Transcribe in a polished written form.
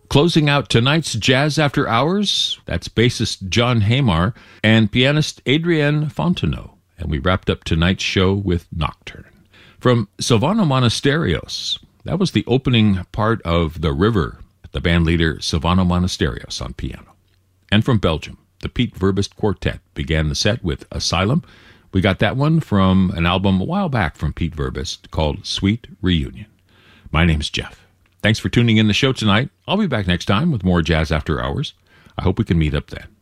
Closing out tonight's Jazz After Hours, that's bassist John Hamar and pianist Adrienne Fontenot. And we wrapped up tonight's show with Nocturne. From Silvano Monasterios, that was the opening part of The River, the band leader Silvano Monasterios on piano. And from Belgium, the Pete Verbist Quartet began the set with Asylum. We got that one from an album a while back from Pete Verbist called Sweet Reunion. My name's Jeff. Thanks for tuning in the show tonight. I'll be back next time with more Jazz After Hours. I hope we can meet up then.